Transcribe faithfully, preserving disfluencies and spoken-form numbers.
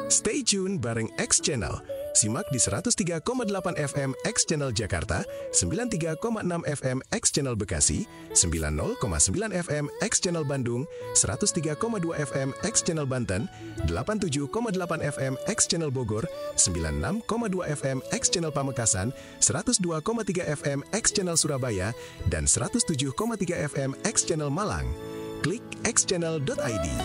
Stay tune bareng X Channel. Simak di seratus tiga koma delapan F M X Channel Jakarta, sembilan puluh tiga koma enam F M X Channel Bekasi, sembilan puluh koma sembilan F M X Channel Bandung, seratus tiga koma dua F M X Channel Banten, delapan puluh tujuh koma delapan F M X Channel Bogor, sembilan puluh enam koma dua F M X Channel Pamekasan, seratus dua koma tiga F M X Channel Surabaya, dan seratus tujuh koma tiga F M X Channel Malang. Klik x channel dot i d.